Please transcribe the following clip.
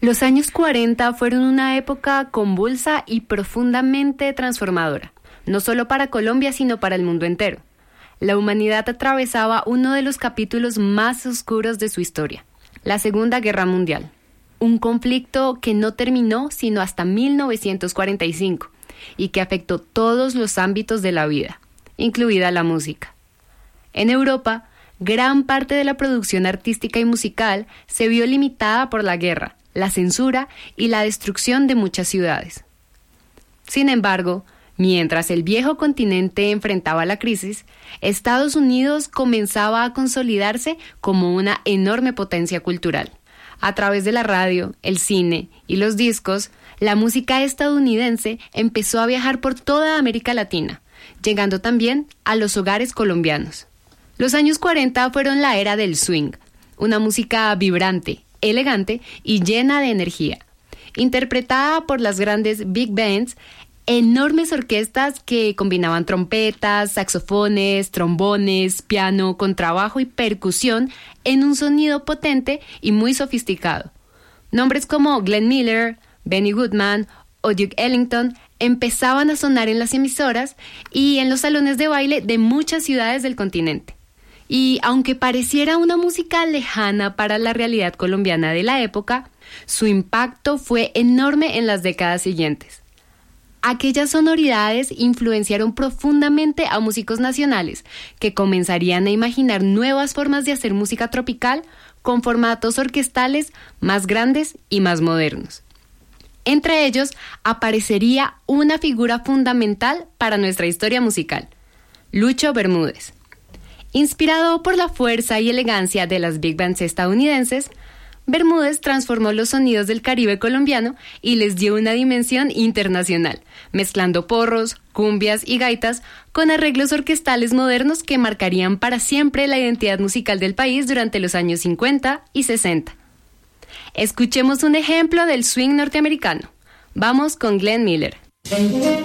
Los años 40 fueron una época convulsa y profundamente transformadora, no solo para Colombia, sino para el mundo entero. La humanidad atravesaba uno de los capítulos más oscuros de su historia, la Segunda Guerra Mundial. Un conflicto que no terminó sino hasta 1945 y que afectó todos los ámbitos de la vida, incluida la música. En Europa, gran parte de la producción artística y musical se vio limitada por la guerra, la censura y la destrucción de muchas ciudades. Sin embargo, mientras el viejo continente enfrentaba la crisis, Estados Unidos comenzaba a consolidarse como una enorme potencia cultural. A través de la radio, el cine y los discos, la música estadounidense empezó a viajar por toda América Latina, llegando también a los hogares colombianos. Los años 40 fueron la era del swing, una música vibrante, elegante y llena de energía, interpretada por las grandes big bands, enormes orquestas que combinaban trompetas, saxofones, trombones, piano, contrabajo y percusión en un sonido potente y muy sofisticado. Nombres como Glenn Miller, Benny Goodman o Duke Ellington empezaban a sonar en las emisoras y en los salones de baile de muchas ciudades del continente. Y aunque pareciera una música lejana para la realidad colombiana de la época, su impacto fue enorme en las décadas siguientes. Aquellas sonoridades influenciaron profundamente a músicos nacionales que comenzarían a imaginar nuevas formas de hacer música tropical con formatos orquestales más grandes y más modernos. Entre ellos aparecería una figura fundamental para nuestra historia musical, Lucho Bermúdez. Inspirado por la fuerza y elegancia de las big bands estadounidenses, Bermúdez transformó los sonidos del Caribe colombiano y les dio una dimensión internacional, mezclando porros, cumbias y gaitas con arreglos orquestales modernos que marcarían para siempre la identidad musical del país durante los años 50 y 60. Escuchemos un ejemplo del swing norteamericano. Vamos con Glenn Miller.